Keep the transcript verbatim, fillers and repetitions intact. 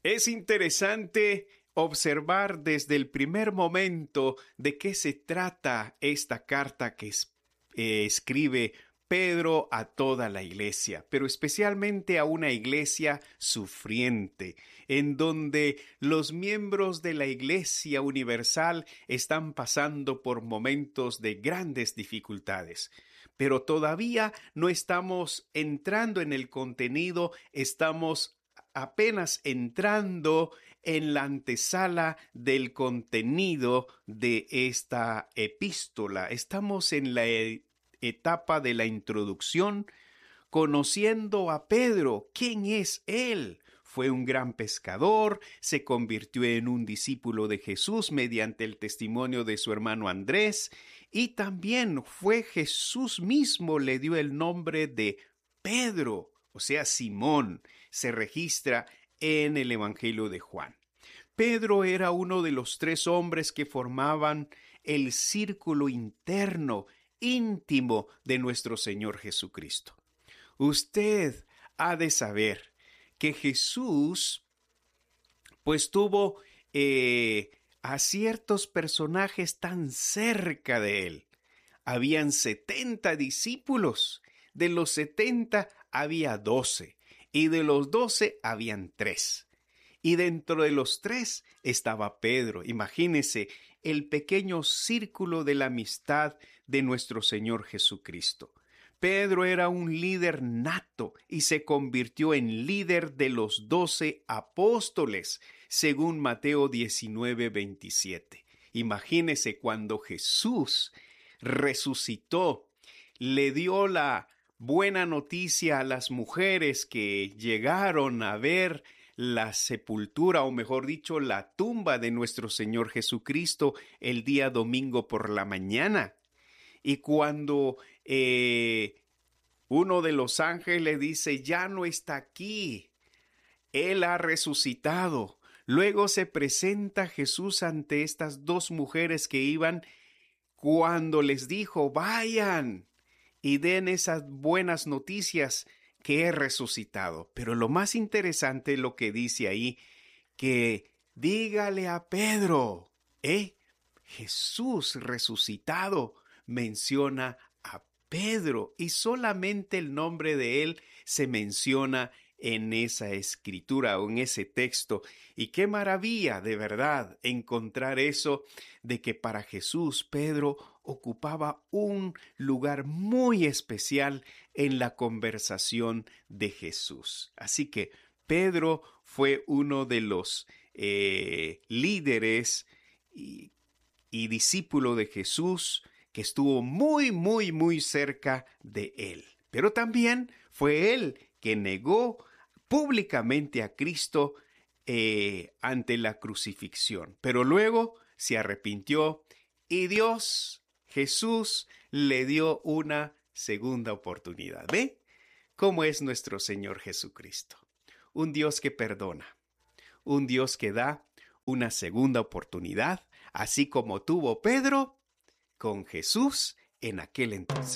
Es interesante observar desde el primer momento de qué se trata esta carta que es- eh, escribe Pedro a toda la iglesia, pero especialmente a una iglesia sufriente, en donde los miembros de la Iglesia Universal están pasando por momentos de grandes dificultades. Pero todavía no estamos entrando en el contenido, estamos apenas entrando en la antesala del contenido de esta epístola. Estamos en la e- etapa de la introducción, conociendo a Pedro. ¿Quién es él? Fue un gran pescador, se convirtió en un discípulo de Jesús mediante el testimonio de su hermano Andrés, y también fue Jesús mismo le dio el nombre de Pedro, o sea, Simón. Se registra en el Evangelio de Juan. Pedro era uno de los tres hombres que formaban el círculo interno, íntimo de nuestro Señor Jesucristo. Usted ha de saber que Jesús, pues tuvo eh, a ciertos personajes tan cerca de él. Habían setenta discípulos. De los setenta había doce. Y de los doce habían tres. Y dentro de los tres estaba Pedro. Imagínese el pequeño círculo de la amistad de nuestro Señor Jesucristo. Pedro era un líder nato y se convirtió en líder de los doce apóstoles, según Mateo diecinueve, veintisiete. Imagínese cuando Jesús resucitó, le dio la buena noticia a las mujeres que llegaron a ver la sepultura, o mejor dicho, la tumba de nuestro Señor Jesucristo el día domingo por la mañana. Y cuando eh, uno de los ángeles dice, ya no está aquí, Él ha resucitado. Luego se presenta Jesús ante estas dos mujeres que iban, cuando les dijo, vayan y den esas buenas noticias que he resucitado. Pero lo más interesante es lo que dice ahí, que dígale a Pedro, ¿eh? Jesús resucitado menciona a Pedro y solamente el nombre de él se menciona en esa escritura o en ese texto. Y qué maravilla de verdad encontrar eso, de que para Jesús Pedro ocupaba un lugar muy especial en la conversación de Jesús. Así que Pedro fue uno de los eh, líderes y, y discípulo de Jesús que estuvo muy, muy, muy cerca de él. Pero también fue él que negó públicamente a Cristo eh, ante la crucifixión. Pero luego se arrepintió y Dios, Jesús, le dio una segunda oportunidad. ¿Ve cómo es nuestro Señor Jesucristo? Un Dios que perdona, un Dios que da una segunda oportunidad, así como tuvo Pedro con Jesús en aquel entonces.